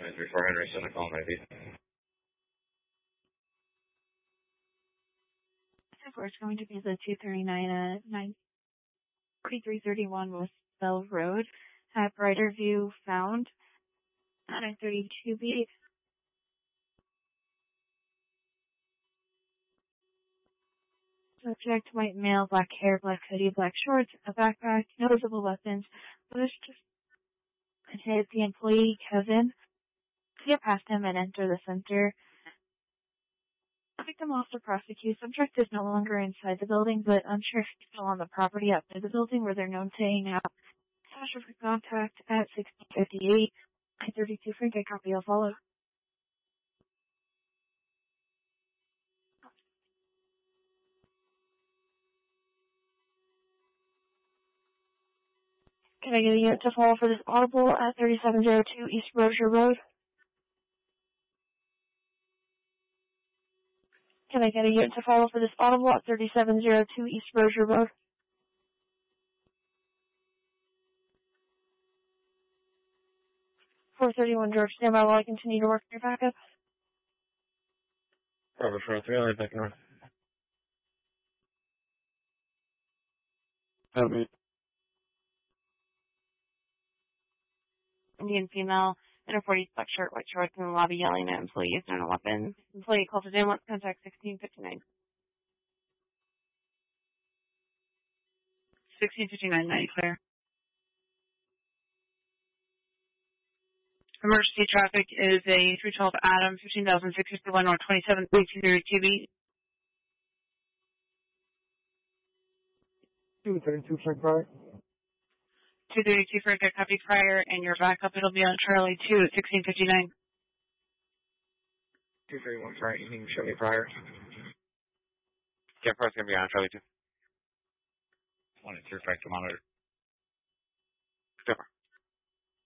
934 Henry, send a call maybe. So it's going to be the 239 2331 West Bell Road. Have Brighter View found. 932B. Subject, white male, black hair, black hoodie, black shorts, a backpack, no visible weapons. Pushed and hit the employee, Kevin. Get past him and enter the center. Victim also prosecute. Subject is no longer inside the building, but unsure if he's still on the property outside the building where they're known to hang out. Sasha for contact at 1658. 932 Frank, a copy will follow. Can I get a unit to follow for this audible at 3702 East Rozier Road? Can I get a unit to follow for this audible at 3702 East Rozier Road? .431 George, stand by while I continue to work your backup. Robert 403, I'll head back north. Copy. Indian female in a 40s black shirt, white shorts in the lobby yelling at employees and a weapon. Employee calls it in, wants contact 1659. 1659, 90 clear. Emergency traffic is a 312 Adam, 15,651 North 27th, 1832B. 232 Frank Pryor. 232 Frank, I copy prior, and your backup, it'll be on Charlie 2 at 1659. 231 Frank, you can show me prior. Yeah, prior's going to be on Charlie 2. 23 Frank to monitor.